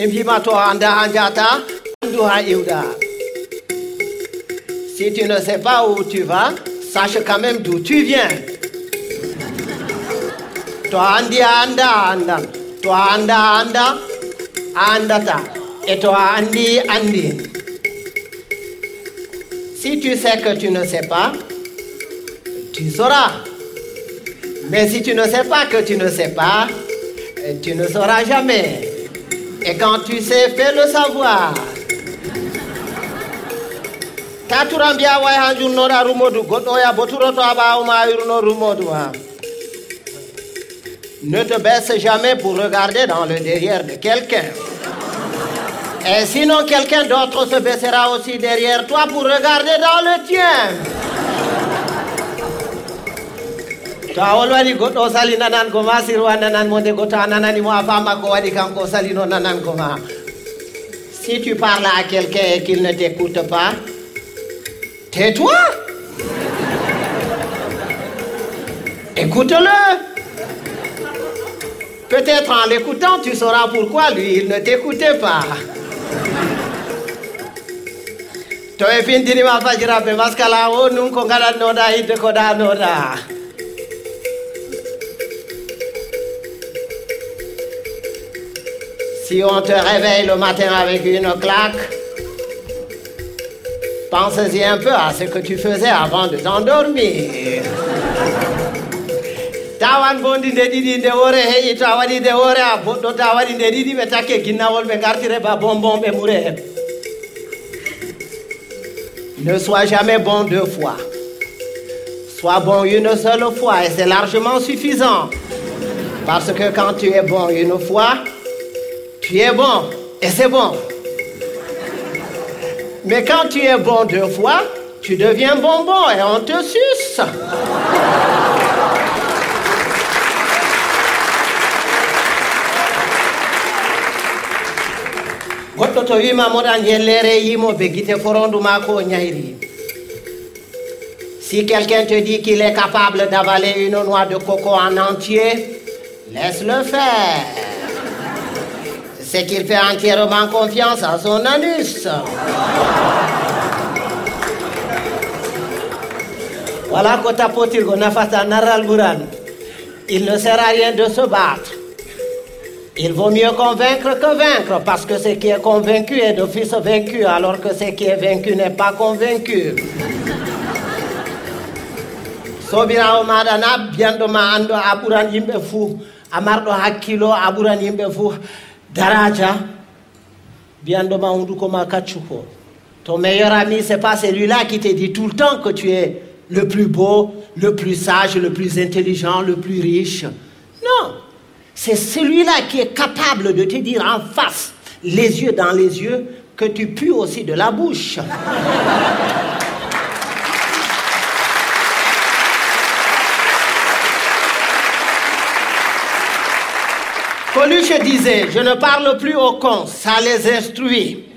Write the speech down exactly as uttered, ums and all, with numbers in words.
Si tu ne sais pas où tu vas, sache quand même d'où tu viens. Toi andi anda anda, toi anda anda, andata, et toi andi andi. Si tu sais que tu ne sais pas, tu sauras. Mais si tu ne sais pas que tu ne sais pas, tu ne sauras jamais. Et quand tu sais, fais le savoir. Taturambia wa hanjuno ra rumodu godo ya boturo to aba o ma yuruno rumodu ha. Ne te baisse jamais pour regarder dans le derrière de quelqu'un. Et sinon quelqu'un d'autre se baissera aussi derrière toi pour regarder dans le tien. Ta olwadi godo sali nanan ko ma sirwa nanan monde gota nanani mo afama ko wadi kanko sali no nanan ko ma. Si tu parles à quelqu'un et qu'il ne t'écoute pas, tais-toi. Écoute-le. Peut-être en l'écoutant, tu sauras pourquoi lui, il ne t'écoutait pas. To e findini ma fajiraɓe maskala o nun ko gaɗannoɗa hidde ko ɗanoɗa. Si on te réveille le matin avec une claque, pense-y un peu à ce que tu faisais avant de t'endormir. Tawan bondi nde ɗiɗi nde wore heƴi to a waɗi nde wore a boɗɗo ta waɗi nde ɗiɗi ɓe takke ginnawol ɓe gartire ba bonbon ɓe mure hen. Ne sois jamais bon deux fois. Sois bon une seule fois et c'est largement suffisant. Parce que quand tu es bon une fois, tu es bon et c'est bon. Mais quand tu es bon deux fois, tu deviens bonbon et on te suce. Goɗɗo to wima moɗan yellere yimo be guite forondu ma ko ñayri. Si quelqu'un te dit qu'il est capable d'avaler une noix de coco en entier, laisse-le faire. C'est qu'il fait entièrement confiance à son anus. Voilà ko tapotirgo nafata naral buran. Il ne sert à rien de se battre. Il vaut mieux convaincre que vaincre, parce que ce qui est convaincu est d'office vaincu, alors que ce qui est vaincu n'est pas convaincu. Sobirawo maɗa na biyanɗo ma anɗo a ɓuran yimɓe fuu, a marɗo hakkilo a ɓuran yimɓe fuu daraja, biyanɗo ma hunduko ma kaccu ko. Ton meilleur ami, c'est pas celui-là qui te dit tout le temps que tu es le plus beau, le plus sage, le plus intelligent, le plus riche. Non. C'est celui-là qui est capable de te dire en face, les yeux dans les yeux, que tu pues aussi de la bouche. Coluche disait, je ne parle plus aux cons, ça les instruit.